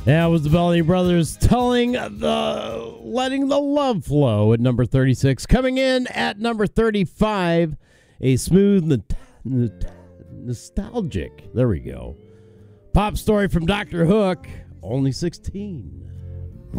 That was the Bellamy Brothers letting the love flow at number 36. Coming in at number 35, a smooth, nostalgic, there we go, pop story from Dr. Hook, Only 16.